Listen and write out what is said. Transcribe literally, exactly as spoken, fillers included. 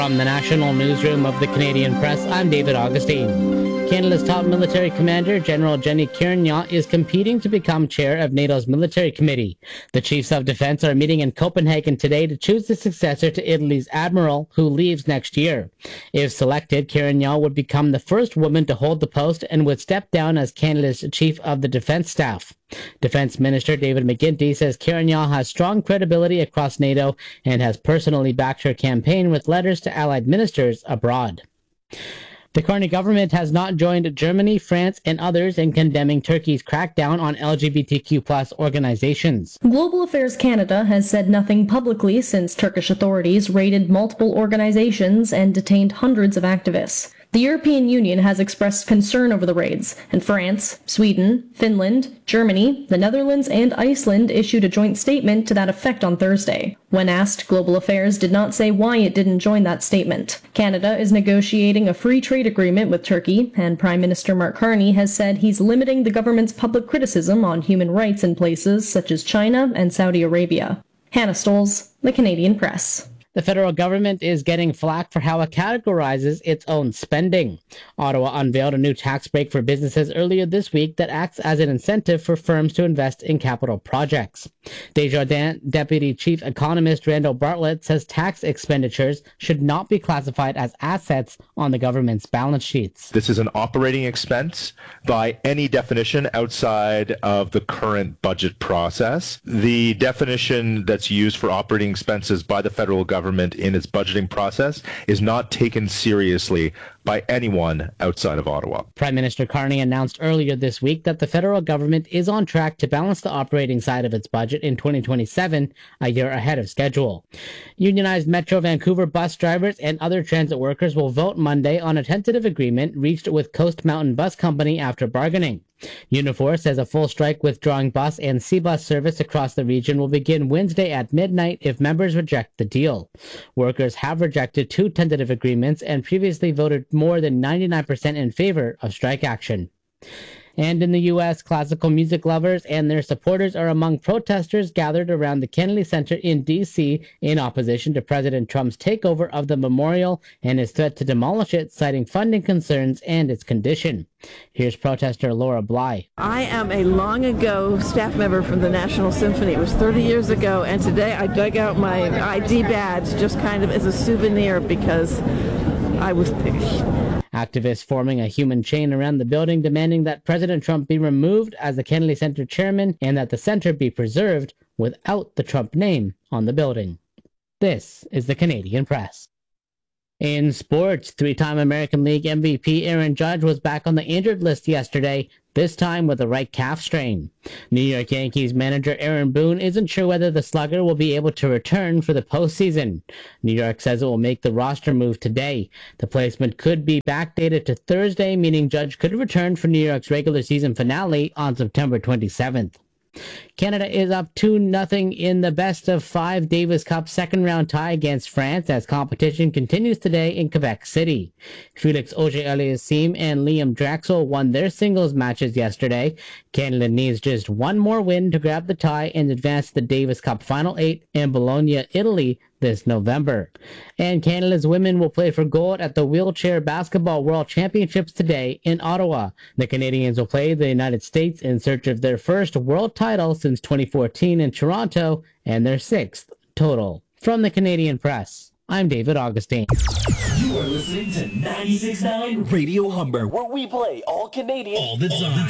From the National Newsroom of the Canadian Press, I'm David Augustine. Canada's top military commander, General Jenny Kiernan, is competing to become chair of NATO's military committee. The chiefs of defense are meeting in Copenhagen today to choose the successor to Italy's admiral, who leaves next year. If selected, Kiernan would become the first woman to hold the post and would step down as Canada's chief of the defense staff. Defense Minister David McGuinty says Kiernan has strong credibility across NATO and has personally backed her campaign with letters to allied ministers abroad. The Carney government has not joined Germany, France, and others in condemning Turkey's crackdown on L G B T Q plus organizations. Global Affairs Canada has said nothing publicly since Turkish authorities raided multiple organizations and detained hundreds of activists. The European Union has expressed concern over the raids, and France, Sweden, Finland, Germany, the Netherlands, and Iceland issued a joint statement to that effect on Thursday. When asked, Global Affairs did not say why it didn't join that statement. Canada is negotiating a free trade agreement with Turkey, and Prime Minister Mark Carney has said he's limiting the government's public criticism on human rights in places such as China and Saudi Arabia. Hannah Stoles, The Canadian Press. The federal government is getting flack for how it categorizes its own spending. Ottawa unveiled a new tax break for businesses earlier this week that acts as an incentive for firms to invest in capital projects. Desjardins Deputy Chief Economist Randall Bartlett says tax expenditures should not be classified as assets on the government's balance sheets. This is an operating expense by any definition outside of the current budget process. The definition that's used for operating expenses by the federal government government in its budgeting process is not taken seriously by anyone outside of Ottawa. Prime Minister Carney announced earlier this week that the federal government is on track to balance the operating side of its budget in twenty twenty-seven, a year ahead of schedule. Unionized Metro Vancouver bus drivers and other transit workers will vote Monday on a tentative agreement reached with Coast Mountain Bus Company after bargaining. Unifor says a full strike withdrawing bus and C-bus service across the region will begin Wednesday at midnight if members reject the deal. Workers have rejected two tentative agreements and previously voted more than ninety-nine percent in favor of strike action. And in the U S, classical music lovers and their supporters are among protesters gathered around the Kennedy Center in D C in opposition to President Trump's takeover of the memorial and his threat to demolish it, citing funding concerns and its condition. Here's protester Laura Bly. I am a long ago staff member from the National Symphony. It was thirty years ago, and today I dug out my I D badge just kind of as a souvenir because I was Activists forming a human chain around the building demanding that President Trump be removed as the Kennedy Center chairman and that the center be preserved without the Trump name on the building. This is the Canadian Press. In sports, three-time American League M V P Aaron Judge was back on the injured list yesterday, this time with a right calf strain. New York Yankees manager Aaron Boone isn't sure whether the slugger will be able to return for the postseason. New York says it will make the roster move today. The placement could be backdated to Thursday, meaning Judge could return for New York's regular season finale on September twenty-seventh. Canada is up two nothing in the best of five Davis Cup second round tie against France as competition continues today in Quebec City. Felix Auger-Aliassime and Liam Draxel won their singles matches yesterday. Canada needs just one more win to grab the tie and advance to the Davis Cup Final Eight in Bologna, Italy this November. And Canada's women will play for gold at the Wheelchair Basketball World Championships today in Ottawa. The Canadians will play the United States in search of their first world title since twenty fourteen in Toronto and their sixth total. From the Canadian Press, I'm David Augustine. You are listening to ninety-six point nine Radio Humber, where we play all Canadian all the time.